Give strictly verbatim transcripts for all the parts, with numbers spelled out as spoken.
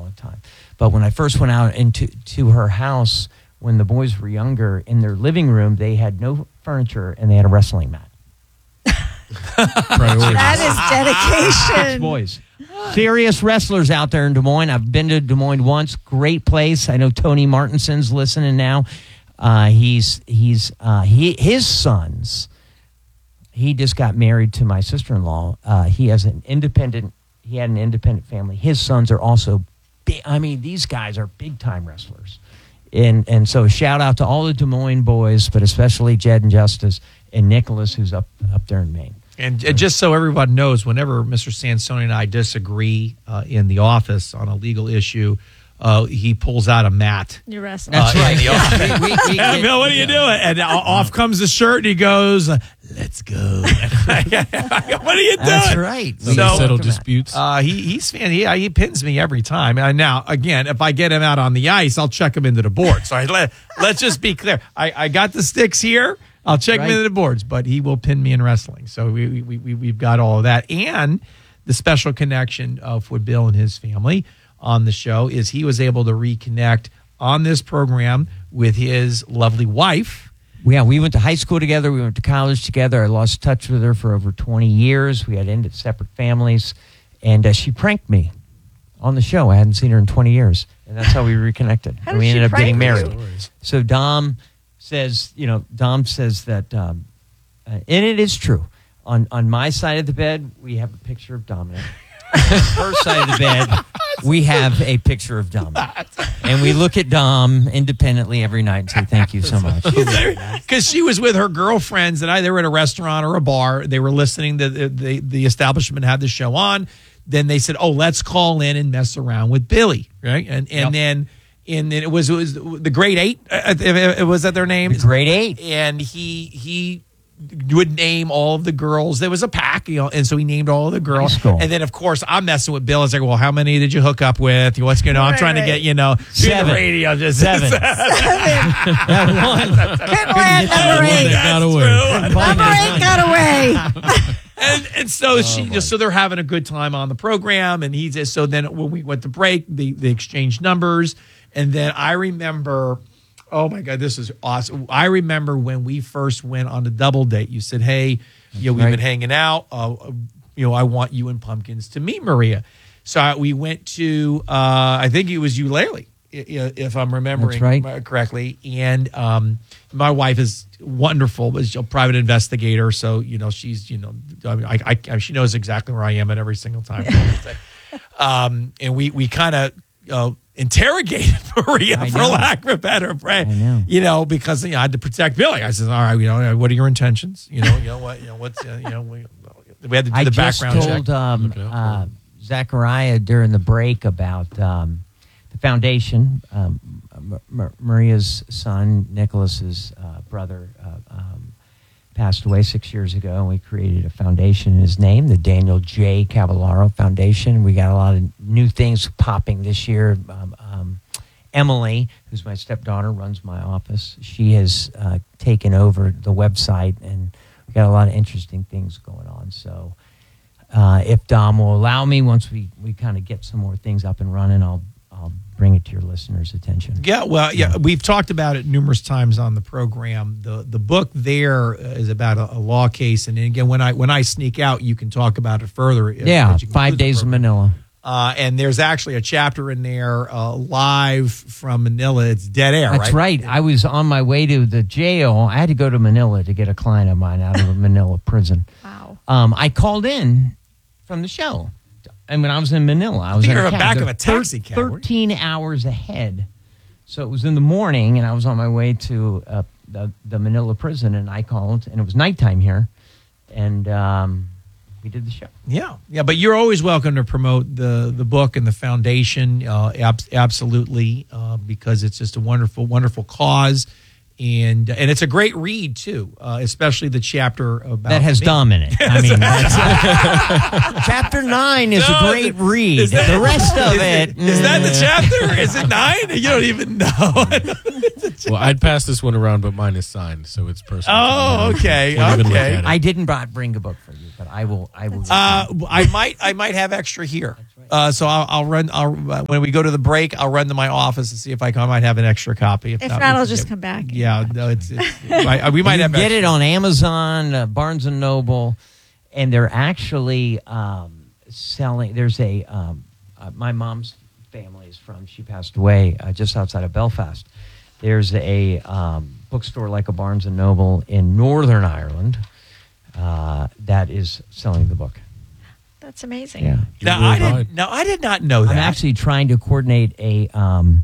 the time. But when I first went out into to her house when the boys were younger, in their living room, they had no furniture and they had a wrestling mat. That is dedication. Boys. Serious wrestlers out there in Des Moines. I've been to Des Moines once. Great place. I know Tony Martinson's listening now. Uh, he's he's uh, he his sons. He just got married to my sister-in-law. Uh, he has an independent. He had an independent family. His sons are also big. I mean, these guys are big-time wrestlers. And and so shout out to all the Des Moines boys, but especially Jed and Justice and Nicholas, who's up up there in Maine. And uh, just so everyone knows, whenever Mister Sansoni and I disagree uh, in the office on a legal issue, uh, he pulls out a mat. You're wrestling. That's uh, right. in the office. we, we, we, Bill, what are you doing? And off comes the shirt, and he goes, "Let's go." What are you doing? That's right. So, We they So- settle disputes. Uh, he he's fan. He he pins me every time. And now again, if I get him out on the ice, I'll check him into the board. So I, let let's just be clear. I, I got the sticks here. I'll check him Right. into the boards, but he will pin me in wrestling. So we we we we've got all of that, and the special connection of with Bill and his family on the show is he was able to reconnect on this program with his lovely wife. Yeah, we went to high school together. We went to college together. I lost touch with her for over twenty years. We had ended separate families, and uh, she pranked me on the show. I hadn't seen her in twenty years, and that's how we reconnected. How and did we she ended up getting prank married. you? So Dom says, you know, Dom says that, um, uh, and it is true. On on my side of the bed, we have a picture of Dominic. Her side of the bed, we have a picture of Dominic. And we look at Dom independently every night and say, thank you so much. Because she was with her girlfriends, and I they were at a restaurant or a bar. They were listening to the, the the establishment had the show on. Then they said, "Oh, let's call in and mess around with Billy," right? And and Yep. then and then it was it was the Grade Eight. Uh, it was that their names? Grade eight. And he he would name all of the girls. There was a pack, you know, and so he named all of the girls. High school. And then of course I'm messing with Bill. It's like, well, how many did you hook up with? What's going on? I'm Right, trying to right. get you know Seven. the radio just Seven. Couldn't land number One eight. that got away. Number eight got away. And and so she just so they're having a good time on the program, and he just so then when we went to break, they they exchanged numbers, and then I remember, oh my God, this is awesome. I remember when we first went on a double date. You said, "Hey, you know, we've right. been hanging out. Uh, you know, I want you and Pumpkins to meet Maria." So I, we went to uh, I think it was Eulalie, if I'm remembering That's right. correctly, and um, my wife is wonderful, but she's a private investigator, so you know she's you know I mean, I, I she knows exactly where I am at every single time. um, and we we kind of uh, interrogated Maria, I for know. lack of a better phrase, I know. you know, because you know, I had to protect Billy. I said, all right, you know, what are your intentions? You know, you know what, you know what's uh, you know we, we had to do I the just background told check. um, Look out for uh, it. Zachariah during the break about um, the foundation. Um, M- M- Maria's son, Nicholas's uh, brother, uh, um, passed away six years ago, and we created a foundation in his name, the Daniel J. Cavallaro Foundation. We got a lot of new things popping this year. Um, um, Emily, who's my stepdaughter, runs my office. She has uh, taken over the website, and we got a lot of interesting things going on. So uh, if Dom will allow me, once we, we kind of get some more things up and running, I'll I'll bring it to your listeners' attention. Yeah, well, yeah, we've talked about it numerous times on the program. The the book there is about a, a law case, and again, when I when I sneak out, you can talk about it further. Yeah, as you Five conclude the Days in program. Manila. Uh, and there's actually a chapter in there uh, live from Manila. It's dead air, That's right? right. I was on my way to the jail. I had to go to Manila to get a client of mine out of a Manila prison. Wow. Um, I called in from the show. And when I was in Manila, I was think in you're a in the cab. back of a taxi cab, weren't you? thirteen hours ahead. So it was in the morning, and I was on my way to uh, the, the Manila prison, and I called, and it was nighttime here, and um, we did the show. Yeah, yeah, but you're always welcome to promote the the book and the foundation, uh, ab- absolutely, uh, because it's just a wonderful, wonderful cause, and and it's a great read too, uh, especially the chapter about That has me. Dom in it. I mean, that's, chapter nine is No, a great is- read. is that- the rest of is it, Is that the mm, chapter? Is it nine? You don't even know. Well, I'd pass this one around, but mine is signed, so it's personal. Oh, okay, Won't even look okay. at it. I didn't brought, bring a book for you, but I will. I will. Uh, I might, I might have extra here. Uh, so I'll, I'll run. I'll uh, when we go to the break, I'll run to my office and see if I, can, I might have an extra copy. If we not, I'll can just get- come back. Yeah, no, it's, it's I, we might You have get extra. it on Amazon, uh, Barnes and Noble, and they're actually um, selling. There's a um, uh, my mom's family is from. She passed away uh, just outside of Belfast. There's a um, bookstore like a Barnes and Noble in Northern Ireland uh, that is selling the book. That's amazing. Yeah. Now You're I really didn't. Now I did not know that. I'm actually trying to coordinate a um,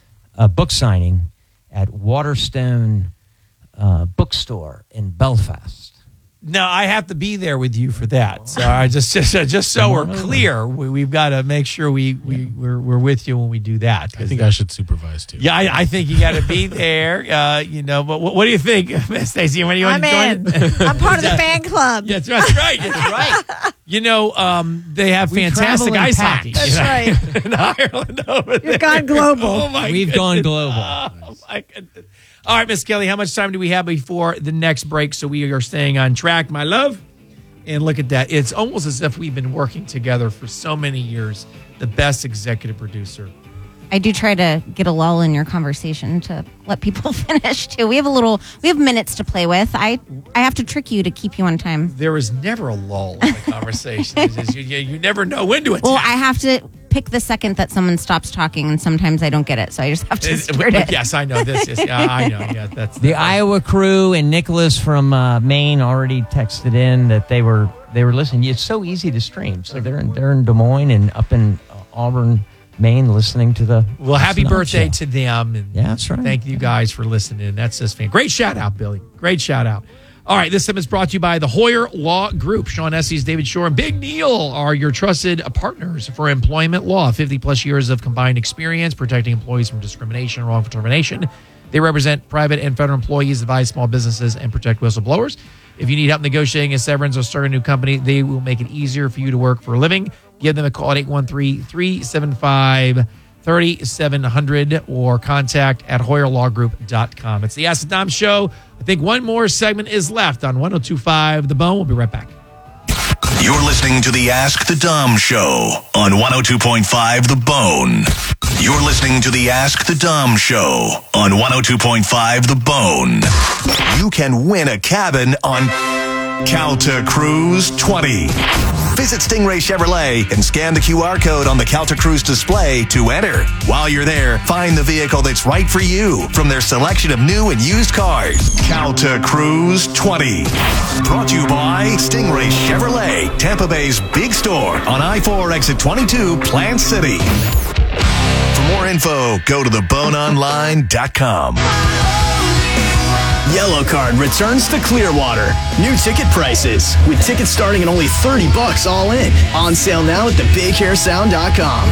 a book signing at Waterstone uh, Bookstore in Belfast. No, I have to be there with you for that. So I just just just so we're clear, we, we've got to make sure we we we're, we're with you when we do that. I think I should supervise too. Yeah, I, I think you got to be there. Uh, you know, but what, what do you think, Miss Stacey? When you want I'm to join? in. I'm part of the fan club. Yeah, that's right. That's right. You know, um, they have We fantastic travel in ice packs. hockey. That's you know, right. in Ireland over there. You've gone global. Oh my We've goodness. gone global. Oh my goodness. All right, Miss Kelly, how much time do we have before the next break so we are staying on track, my love? And look at that. It's almost as if we've been working together for so many years. The best executive producer. I do try to get a lull in your conversation to let people finish too. We have a little, we have minutes to play with. I, I have to trick you to keep you on time. There is never a lull in the conversation. It's just, you, you, you never know when to attack. Well, I have to pick the second that someone stops talking, and sometimes I don't get it, so I just have to start it. Yes, I know this. Is, yeah, I know. Yeah, that's The Iowa crew and Nicholas from uh, Maine already texted in that they were they were listening. It's so easy to stream. So they're in, they're in Des Moines and up in uh, Auburn, Maine, listening to the. Well, happy Snot birthday Show. to them. And Yeah, that's right. Thank you guys for listening. That's just fan. Great shout out, Billy. Great shout out. All right, this segment is brought to you by the Hoyer Law Group. Sean Estes, David Shore, and Big Neil are your trusted partners for employment law. fifty plus years of combined experience protecting employees from discrimination and wrongful termination. They represent private and federal employees, advise small businesses, and protect whistleblowers. If you need help negotiating a severance or starting a new company, they will make it easier for you to work for a living. Give them a call at eight one three, three seven five, three seven zero zero or contact at hoyer law group dot com. It's the Ask the Dom Show. I think one more segment is left on one oh two point five The Bone. We'll be right back. You're listening to the Ask the Dom Show on one oh two point five The Bone. You're listening to the Ask the Dom Show on one oh two point five The Bone. You can win a cabin on Calta Cruise twenty. Visit Stingray Chevrolet and scan the Q R code on the Calta Cruise display to enter. While you're there, find the vehicle that's right for you from their selection of new and used cars. Calta Cruise twenty. Brought to you by Stingray Chevrolet, Tampa Bay's big store on I four exit twenty-two, Plant City. For more info, go to the bone online dot com. Yellow Card returns to Clearwater. New ticket prices with tickets starting at only thirty bucks all in. On sale now at the big hair sound dot com.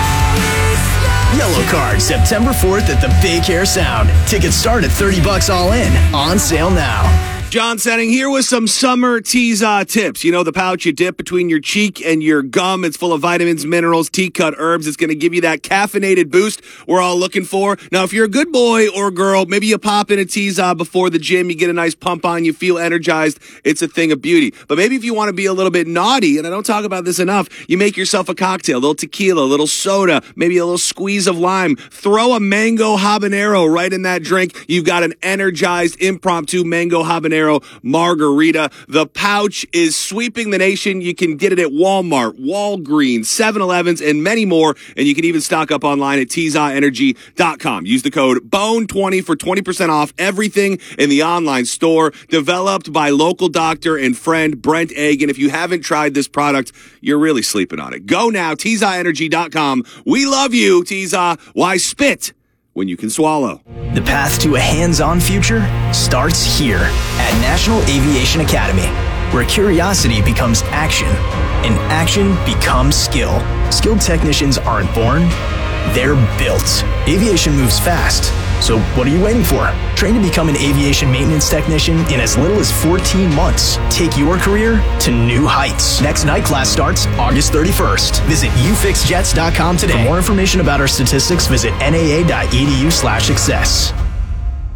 Yellow Card September fourth at the Big Hair Sound. Tickets start at thirty bucks all in. On sale now. John Setting here with some summer Teaza tips. You know, the pouch you dip between your cheek and your gum. It's full of vitamins, minerals, tea-cut herbs. It's going to give you that caffeinated boost we're all looking for. Now, if you're a good boy or girl, maybe you pop in a Teaza before the gym. You get a nice pump on. You feel energized. It's a thing of beauty. But maybe if you want to be a little bit naughty, and I don't talk about this enough, you make yourself a cocktail, a little tequila, a little soda, maybe a little squeeze of lime. Throw a mango habanero right in that drink. You've got an energized impromptu mango habanero margarita. The pouch is sweeping the nation. You can get it at Walmart, Walgreens, seven elevens, and many more. And you can even stock up online at Teaza Energy dot com. Use the code B O N E twenty for twenty percent off everything in the online store. Developed by local doctor and friend Brent Agan. If you haven't tried this product, you're really sleeping on it. Go now, Teaza Energy dot com. We love you, Teaza. Why spit when you can swallow? The path to a hands-on future starts here at National Aviation Academy, where curiosity becomes action and action becomes skill. Skilled technicians aren't born, they're built. Aviation moves fast, so what are you waiting for? Train to become an aviation maintenance technician in as little as fourteen months. Take your career to new heights. Next night class starts August thirty-first. Visit u fix jets dot com today. For more information about our statistics, visit N A A dot E D U slash success.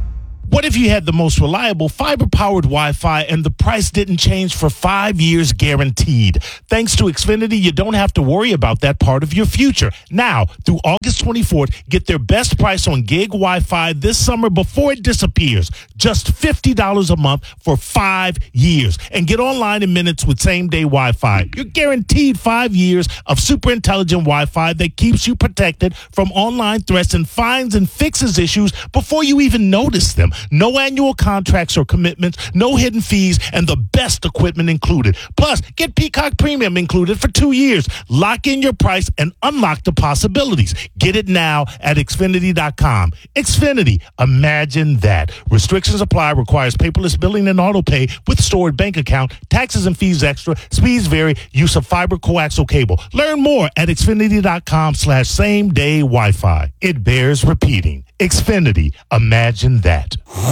What if you had the most reliable fiber-powered Wi-Fi and the price didn't change for five years guaranteed? Thanks to Xfinity, you don't have to worry about that part of your future. Now, through August twenty-fourth, get their best price on gig Wi-Fi this summer before it disappears. Just fifty dollars a month for five years. And get online in minutes with same-day Wi-Fi. You're guaranteed five years of super intelligent Wi-Fi that keeps you protected from online threats and finds and fixes issues before you even notice them. No annual contracts or commitments, no hidden fees, and the best equipment included. Plus, get Peacock Premium included for two years. Lock in your price and unlock the possibilities. Get it now at Xfinity dot com. Xfinity, imagine that. Restrictions apply, requires paperless billing and auto pay with stored bank account, taxes and fees extra, speeds vary, use of fiber coaxial cable. Learn more at Xfinity dot com slash same day Wi-Fi. It bears repeating. Xfinity, imagine that.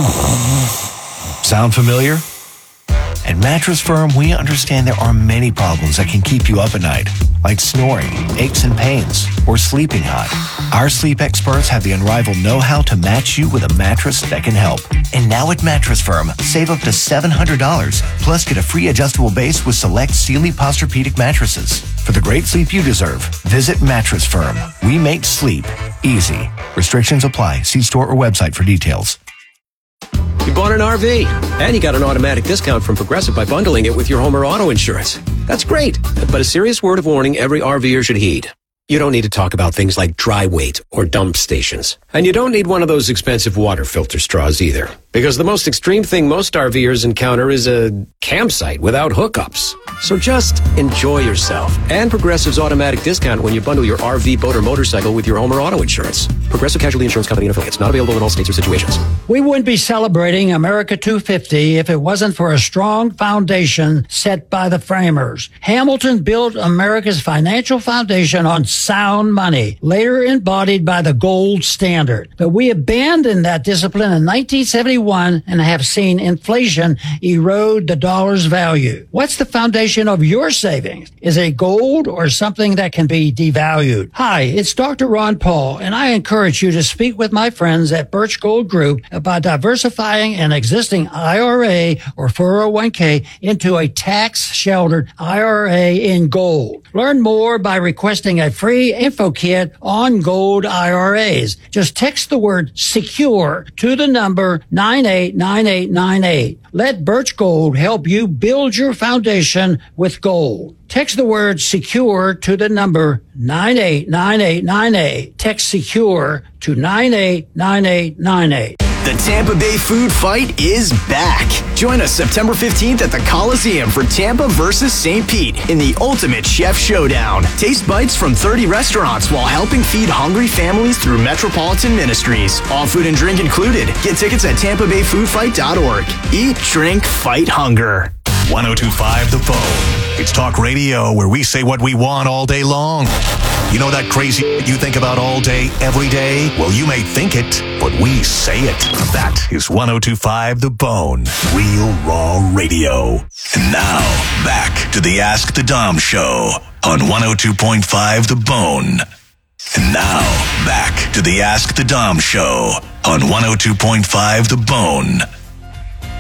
Sound familiar? At Mattress Firm, we understand there are many problems that can keep you up at night, like snoring, aches and pains, or sleeping hot. Our sleep experts have the unrivaled know-how to match you with a mattress that can help. And now at Mattress Firm, save up to seven hundred dollars, plus get a free adjustable base with select Sealy Posturepedic mattresses. For the great sleep you deserve, visit Mattress Firm. We make sleep easy. Restrictions apply. See store or website for details. You bought an R V, and you got an automatic discount from Progressive by bundling it with your home or auto insurance. That's great, but a serious word of warning every RVer should heed. You don't need to talk about things like dry weight or dump stations. And you don't need one of those expensive water filter straws either. Because the most extreme thing most RVers encounter is a campsite without hookups. So just enjoy yourself. And Progressive's automatic discount when you bundle your R V, boat, or motorcycle with your home or auto insurance. Progressive Casualty Insurance Company and affiliates. Not available in all states or situations. We wouldn't be celebrating America two fifty if it wasn't for a strong foundation set by the framers. Hamilton built America's financial foundation on sound money, later embodied by the gold standard. But we abandoned that discipline in nineteen seventy-one and have seen inflation erode the dollar's value. What's the foundation of your savings? Is it gold or something that can be devalued? Hi, it's Doctor Ron Paul, and I encourage you to speak with my friends at Birch Gold Group about diversifying an existing I R A or four oh one k into a tax-sheltered I R A in gold. Learn more by requesting a free info kit on gold I R As. Just text the word SECURE to the number nine eight nine eight nine eight. Let Birch Gold help you build your foundation with gold. Text the word SECURE to the number nine eight nine eight nine eight. Text SECURE to nine eight nine eight nine eight. The Tampa Bay Food Fight is back. Join us September fifteenth at the Coliseum for Tampa versus Saint Pete in the ultimate chef showdown. Taste bites from thirty restaurants while helping feed hungry families through Metropolitan Ministries. All food and drink included. Get tickets at tampa bay food fight dot org. Eat, drink, fight hunger. one oh two point five The Bone. It's talk radio where we say what we want all day long. You know that crazy you think about all day, every day? Well, you may think it, but we say it. That is one oh two point five The Bone. Real raw radio. And now, back to the Ask the Dom show on one oh two point five The Bone. And now, back to the Ask the Dom show on one oh two point five The Bone.